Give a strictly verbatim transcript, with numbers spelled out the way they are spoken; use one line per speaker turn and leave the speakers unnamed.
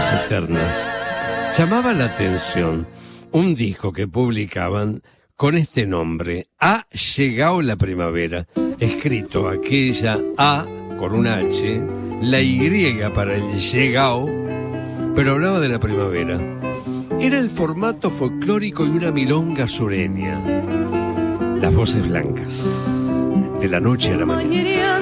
noches eternas. Llamaba la atención un disco que publicaban con este nombre, Ha llegado la primavera, escrito aquella A con una H, la Y para el llegado, pero hablaba de la primavera. Era el formato folclórico y una milonga sureña. Las voces blancas, de la noche a la mañana.